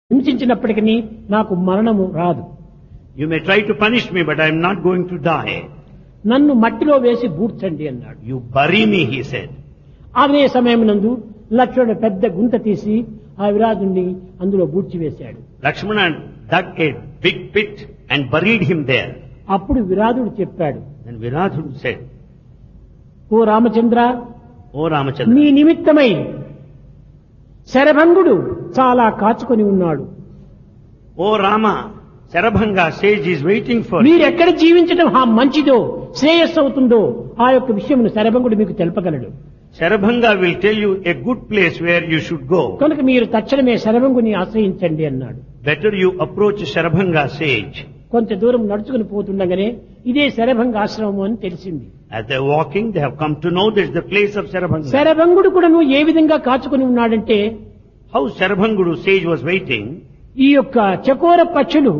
హింసించినప్పటికీ నాకు మరణము రాదు. You may try to punish me, but I am not going to die. నన్ను మట్టిలో వేసి బూడ్చండి అన్నాడు. You bury me, he said. అదే సమయం నందు లక్ష్మణుడు పెద్ద గుంత తీసి ఆ విరాజుని అందులో బూడ్చివేశాడు. Lakshmana dug a big pit and buried him there. అప్పుడు విరాజుడు చెప్పాడు, Then Viradhudu said, ఓ రామచంద్ర, O Ramachandra, నీ నిమిత్తమై శరభంగుడు చాలా కాచుకొని ఉన్నాడు. O Rama, Sarabhanga sage is waiting for you. మీరెక్కడ జీవించడం మంచిదో శ్రేయస్సు అవుతుందో ఆ యొక్క విషయమును శరభంగుడు మీకు తెలపగలడు. Sarabhanga will tell you a good place where you should go. కనుక మీరు తక్షణమే శరభంగుని ఆశ్రయించండి అన్నాడు. Better you approach Sarabhanga sage. కొంత దూరం నడుచుకుని పోతుండగానే ఇదే శరభంగ ఆశ్రమం అని తెలిసింది. As they are walking, they have come to know this is the place of Sarabhanga. శరభంగుడు కూడా ఏ విధంగా కాచుకొని ఉన్నాడంటే, How Sarabhangudu sage was waiting. ఈ యొక్క చకోర పక్షులు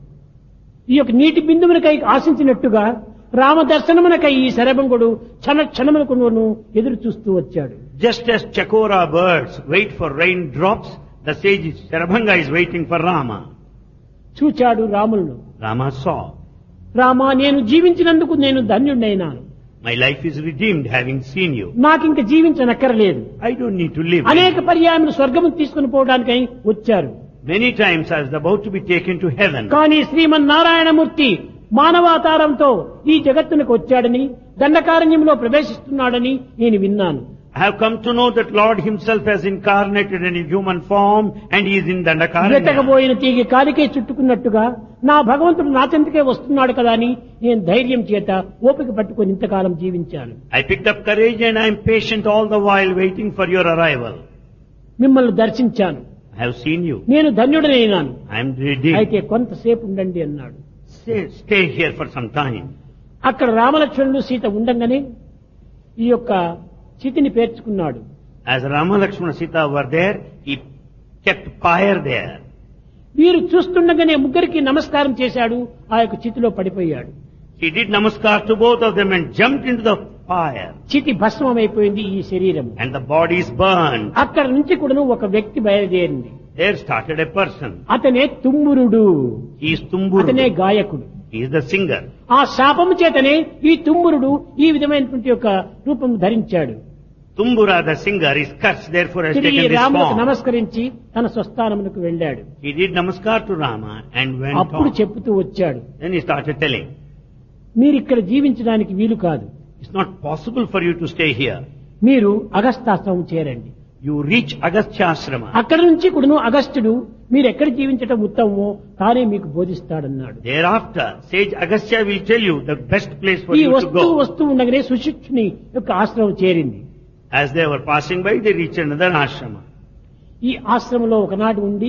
ఈ యొక్క నీటి బిందువులకై ఆశించినట్టుగా రామ దర్శనమునకై ఈ శరభంగుడు క్షణమునకు ఎదురు చూస్తూ వచ్చాడు. Just as Chakora birds wait for raindrops, the sage Sarabhanga is waiting for Rama. చూచాడు రాములను. Rama saw, రామా, నేను జీవించినందుకు నేను ధన్యుడైనాను. my life is redeemed having seen you. నాకింక జీవించనక్కరలేదు. I don't need to live. అనేక పర్యాయములు స్వర్గము తీసుకుని పోవడానికై వచ్చారు. Many times I was about to be taken to heaven. కానీ శ్రీమన్నారాయణమూర్తి మానవాతారంతో ఈ జగత్తునికి వచ్చాడని, దండకారణ్యంలో ప్రవేశిస్తున్నాడని నేను విన్నాను. I have come to know that Lord himself has incarnated in a human form and he is in Dandakaranya. వెతకబోయిన తీగి కాలికే చుట్టుకున్నట్టుగా నా భగవంతుడు నా చెంతకే వస్తున్నాడు కదా అని నేను ధైర్యం చేత ఓపిక పట్టుకొని ఇంతకాలం జీవించాను. I picked up courage and I am patient all the while waiting for your arrival. మిమ్మల్ని దర్శించాను. I have seen you. నేను ధన్యుడనైనాను. I am redeemed. అయితే కొంతసేపు ఉండండి అన్నాడు. Stay here for some time. అక్కడ రామలక్ష్మణులు సీత ఉండంగానే ఈ యొక్క చితిని పేర్చుకున్నాడు. As Rama, Lakshmana, Sita were there, he kept fire there. వీరు చూస్తుండగానే ముగ్గురికి నమస్కారం చేశాడు. ఆ యొక్క చితిలో పడిపోయాడు. He did namaskar to both of them and jumped into the fire. చితి భస్మమైపోయింది ఈ శరీరం. And the body is burned. అక్కడ నుంచి కూడా ఒక వ్యక్తి బయలుదేరింది. There started a person. అతనే తుమ్మురుడు. He is Tumburu. అతనే గాయకుడు. He is the singer. ఆ శాపము చేతనే ఈ తుమ్మురుడు ఈ విధమైనటువంటి యొక్క రూపం ధరించాడు. Tumbura, the singer, is cursed, therefore has తిరిగి taken this రాములకు form. నమస్కరించి తన స్వస్థానమునకు వెళ్ళాడు. He did namaskar to Rama and went అప్పుడు on. చెప్తూ వచ్చాడు, Then he started telling, మీరు ఇక్కడ జీవించడానికి వీలు కాదు. it's not possible for you to stay here. మీరు అగస్తాశ్రమం చేరండి. You reach Agastya Ashrama. అక్కడి నుంచి కూడాను అగస్త్యుడు మీరు ఎక్కడ జీవించటం ఉత్తమమో తానే మీకు బోధిస్తాడన్నాడు. Thereafter, sage Agastya will tell you the best place for ఈ you to వస్తూ go. ఉండగానే సుశిక్షుని యొక్క ఆశ్రమం చేరింది. As they were passing by, they reached another ashrama. ఈ ఆశ్రమంలో ఒకనాడు ఉండి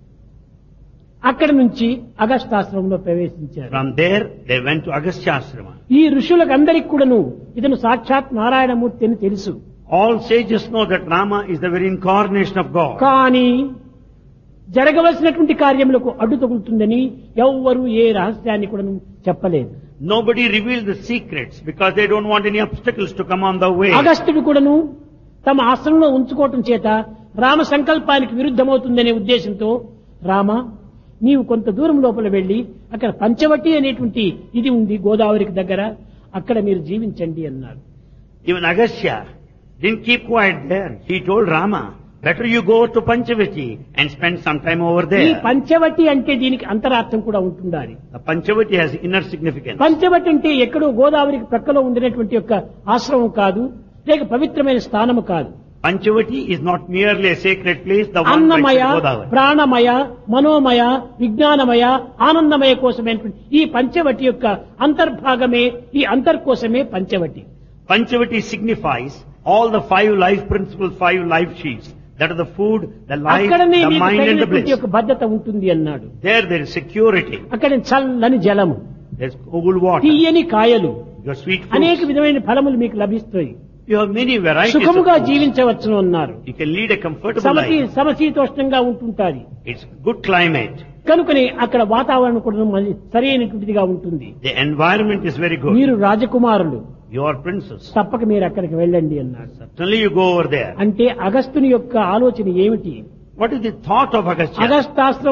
అక్కడి నుంచి అగస్తాశ్రమంలో ప్రవేశించారు. From there, they went to Agastya Ashrama. ఈ ఋషులకు అందరికి కూడాను ఇతను సాక్షాత్ నారాయణమూర్తి అని తెలుసు. All sages know that Rama is the very incarnation of God. కానీ జరగవలసినటువంటి కార్యములకు అడ్డు తగులుతుందని ఎవ్వరూ ఏ రహస్యాన్ని కూడా చెప్పలేదు. Nobody revealed the secrets because they don't want any obstacles to come on the way. అగస్త్యుడు కూడాను తమ ఆశ్రమంలో ఉంచుకోవటం చేత రామ సంకల్పానికి విరుద్ధమవుతుందనే ఉద్దేశంతో, రామ నీవు కొంత దూరం లోపల వెళ్లి అక్కడ పంచవటి అనేటువంటి ఇది ఉంది గోదావరికి దగ్గర, అక్కడ మీరు జీవించండి అన్నారు. Even Agastya didn't keep quiet there. He told Rama, better you go to Panchavati and spend some time over ఈ there. పంచవటి అంటే దీనికి అంతరార్థం కూడా ఉంటుండాలి. The Panchavati has inner significance. Panchavati అంటే ఎక్కడో గోదావరికి ప్రక్కలో ఉండినటువంటి యొక్క ఆశ్రమం కాదు, లేక పవిత్రమైన స్థానము కాదు. Panchavati is not merely a sacred place, the one Annamayya, mentioned Godavari. ప్రాణమయ, మనోమయ, విజ్ఞానమయ, ఆనందమయ కోసమైనటువంటి ఈ పంచవటి యొక్క అంతర్భాగమే, ఈ అంతర్కోశమే Panchavati. Panchavati signifies all the 5 life principles, 5 life sheets. That are the food, the life, అక్కడనే the నీకు mind and the తగినటువంటి bliss. యొక్క భద్రత ఉంటుంది అన్నాడు. There is security. అక్కడ చల్లని జలము, There's cool water. తీయని కాయలు, Your sweet అనేక fruits. విధమైన ఫలములు మీకు లభిస్తాయి. You have many varieties of సుఖముగా fruits. జీవించవచ్చును అన్నారు. You can lead a comfortable life. సమశీతోష్ణంగా ఉంటుంటాది. It's good climate. కనుకనే అక్కడ వాతావరణం కూడా సరైనటువంటిదిగా ఉంటుంది. The environment is very good. మీరు రాజకుమారులు, You are princess. తప్పక మీరు అక్కడికి వెళ్ళండి అన్నాడు. Certainly you go over there. అంటే అగస్త్యుని యొక్క ఆలోచన ఏమిటి? What is the thought of Agastya? అగస్తాశ్రమం